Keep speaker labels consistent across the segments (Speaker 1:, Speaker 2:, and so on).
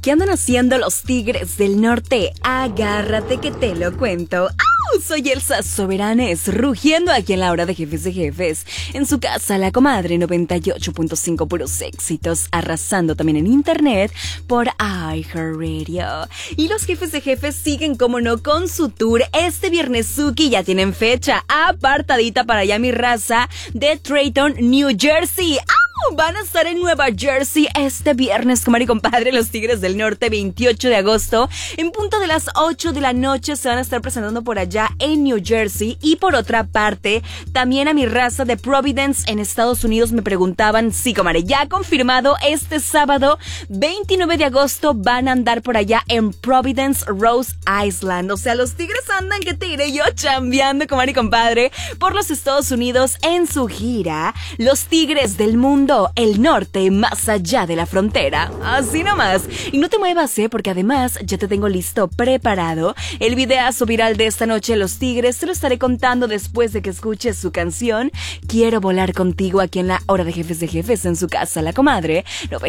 Speaker 1: ¿Qué andan haciendo los Tigres del Norte? Agárrate que te lo cuento. ¡Au! Soy Elsa Soberanes, rugiendo aquí en la hora de Jefes, en su casa La Comadre 98.5, puros éxitos, arrasando también en internet por iHeartRadio. Y los Jefes siguen, como no, con su tour. Este viernesuki ya tienen fecha apartadita para allá, mi raza, de Trenton, New Jersey. Van a estar en Nueva Jersey este viernes, comadre y compadre, los Tigres del Norte, 28 de agosto. En punto de las 8 de la noche se van a estar presentando por allá en New Jersey. Y por otra parte, también a mi raza de Providence en Estados Unidos me preguntaban, sí, comadre, ya confirmado, este sábado 29 de agosto van a andar por allá en Providence, Rhode Island. O sea, los Tigres andan, ¿qué te diré yo? Chambeando, comadre y compadre, por los Estados Unidos en su gira Los Tigres del Mundo, el norte más allá de la frontera. Así nomás. Y no te muevas, porque además ya te tengo listo, preparado el videazo viral de esta noche. Los Tigres te lo estaré contando después de que escuches su canción Quiero volar contigo, aquí en la hora de Jefes en su casa La Comadre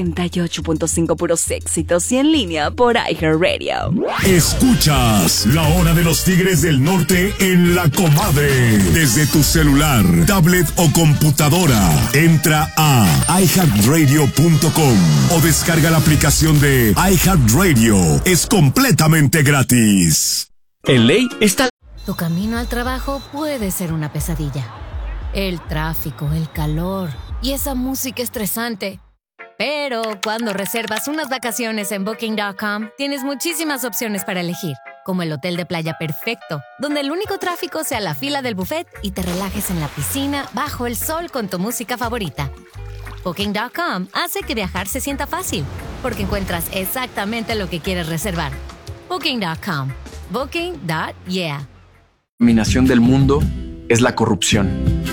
Speaker 1: 98.5, puros éxitos, y en línea por iHeartRadio.
Speaker 2: Escuchas la hora de los Tigres del Norte en La Comadre. Desde tu celular, tablet o computadora, entra a iHeartRadio.com o descarga la aplicación de iHeartRadio. Es completamente gratis.
Speaker 3: En ley está...
Speaker 4: Tu camino al trabajo puede ser una pesadilla. El tráfico, el calor y esa música estresante. Pero cuando reservas unas vacaciones en Booking.com, tienes muchísimas opciones para elegir, como el hotel de playa perfecto, donde el único tráfico sea la fila del buffet y te relajes en la piscina bajo el sol con tu música favorita. Booking.com hace que viajar se sienta fácil, porque encuentras exactamente lo que quieres reservar. Booking.com. Booking.yeah.
Speaker 3: La dominación del mundo es la corrupción.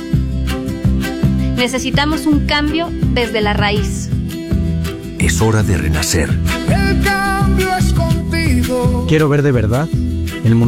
Speaker 5: Necesitamos un cambio desde la raíz.
Speaker 6: Es hora de renacer.
Speaker 7: El cambio es contigo.
Speaker 8: Quiero ver de verdad el mundo.